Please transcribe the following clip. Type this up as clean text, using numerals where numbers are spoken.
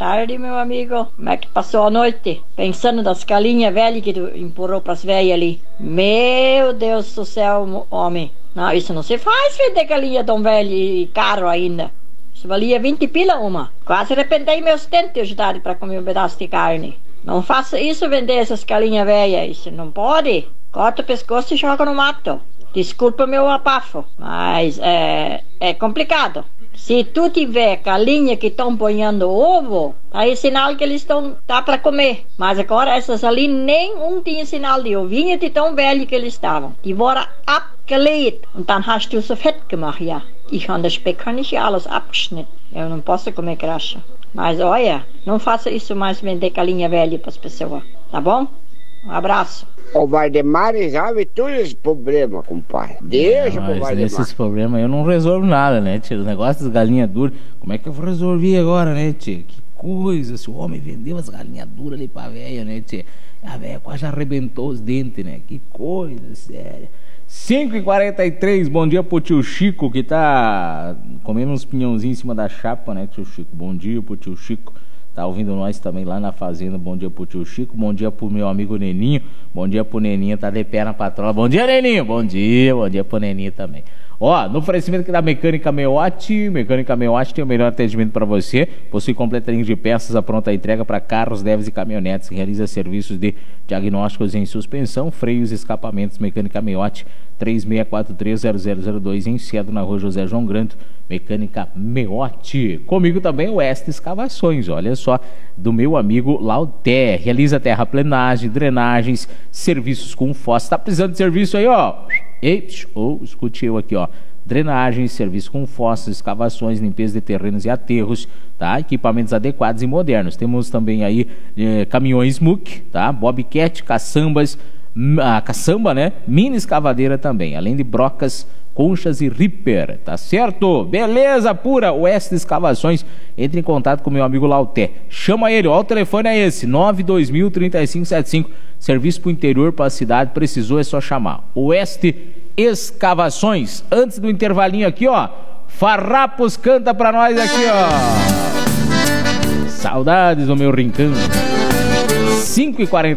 tarde, meu amigo. Como é que passou a noite? Pensando das galinhas velhas que tu empurrou pras velhas ali. Meu Deus do céu, homem. Não, isso não se faz vender galinha tão velha e caro ainda. Isso valia 20 pila uma. Quase arrependei meus dentes de ajudar para comer um pedaço de carne. Não faça isso, vender essas galinhas velhas. Isso não pode. Corta o pescoço e joga no mato. Desculpa meu abafo, mas é complicado. Se tu tiver galinha que estão ponhando ovo, aí é sinal que eles dá para comer. Mas agora essas ali nenhum tinha sinal de ovinho de tão velho que eles estavam. Die waren abgelegt. Und dann hast du so fett gemacht, ja. Ich habe das Speck nicht alles abgeschnitten. Eu não posso comer graxa. Mas olha, não faça isso mais, vender galinha velha para as pessoas, tá bom? Um abraço. O Valdemar resolve todos os problemas, compadre. Deixa pro Valdemar. Esses problemas eu não resolvo nada, né, tio? O negócio das galinhas duras, como é que eu vou resolver agora, né, tio? Que coisa, se o homem vendeu as galinhas duras ali pra velha, né, tio? A velha quase arrebentou os dentes, né? Que coisa séria. 5h43, bom dia pro tio Chico, que tá comendo uns pinhãozinhos em cima da chapa, né, tio Chico? Bom dia pro tio Chico. Tá ouvindo nós também lá na fazenda. Bom dia pro tio Chico. Bom dia pro meu amigo Neninho. Bom dia pro Neninho, tá de pé na patrola. Bom dia, Neninho. Bom dia pro Neninho também. Ó, no oferecimento aqui da Mecânica Meotti. Mecânica Meotti tem o melhor atendimento para você. Possui completa linha de peças, a pronta entrega para carros, leves e caminhonetes. Realiza serviços de diagnósticos em suspensão, freios e escapamentos. Mecânica Meotti, 36430002 em Cedo, na rua José João Grando. Mecânica Meotti. Comigo também o Oeste Escavações, olha só, do meu amigo Lauté. Realiza terraplenagem, drenagens, serviços com fossa. Tá precisando de serviço aí, ó? Escute eu aqui, ó. Drenagem, serviço com fossas, escavações, limpeza de terrenos e aterros, tá? Equipamentos adequados e modernos. Temos também aí caminhões MUC, tá? Bobcat, caçambas, caçamba, né? Mini escavadeira também, além de brocas, conchas e ripper, tá certo? Beleza pura, Oeste Escavações. Entre em contato com meu amigo Lauté. Chama ele, ó, o telefone é esse, 92000-3575. Serviço pro interior, pra cidade, precisou, é só chamar. Oeste Escavações. Antes do intervalinho aqui, ó, Farrapos canta pra nós aqui, ó. Saudades do meu rincão. 5h40.